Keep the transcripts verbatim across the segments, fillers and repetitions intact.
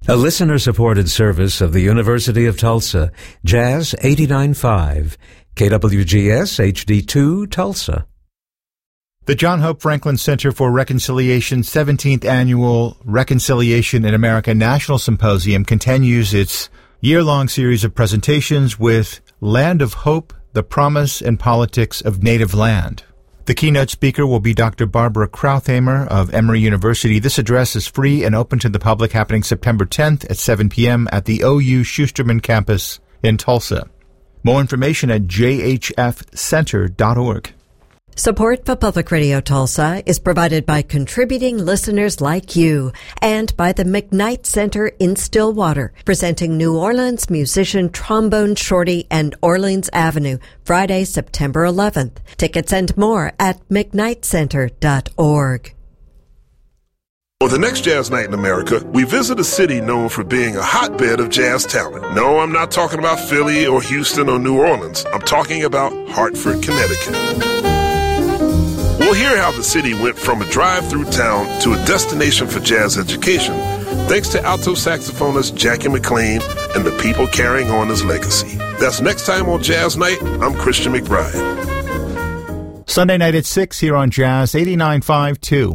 A listener-supported service of the University of Tulsa, Jazz eighty-nine point five, K W G S H D two, Tulsa. The John Hope Franklin Center for Reconciliation's seventeenth Annual Reconciliation in America National Symposium continues its year-long series of presentations with Land of Hope, the Promise and Politics of Native Land. The keynote speaker will be Doctor Barbara Krauthamer of Emory University. This address is free and open to the public, happening September tenth at seven p.m. at the O U Schusterman campus in Tulsa. More information at j h f center dot org. Support for Public Radio Tulsa is provided by contributing listeners like you and by the McKnight Center in Stillwater, presenting New Orleans musician Trombone Shorty and Orleans Avenue, Friday, September eleventh. Tickets and more at mcknight center dot org. For the next Jazz Night in America, we visit a city known for being a hotbed of jazz talent. No, I'm not talking about Philly or Houston or New Orleans. I'm talking about Hartford, Connecticut. We'll hear how the city went from a drive-through town to a destination for jazz education, thanks to alto saxophonist Jackie McLean and the people carrying on his legacy. That's next time on Jazz Night. I'm Christian McBride. Sunday night at six here on Jazz eighty-nine point five two.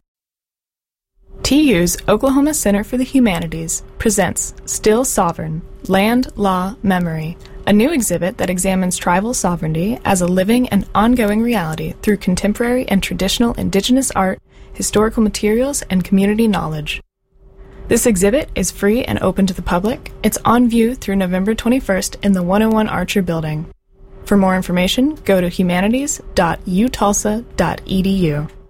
T U's Oklahoma Center for the Humanities presents Still Sovereign, Land, Law, Memory, a new exhibit that examines tribal sovereignty as a living and ongoing reality through contemporary and traditional indigenous art, historical materials, and community knowledge. This exhibit is free and open to the public. It's on view through November twenty-first in the one oh one Archer Building. For more information, go to humanities dot u tulsa dot e d u.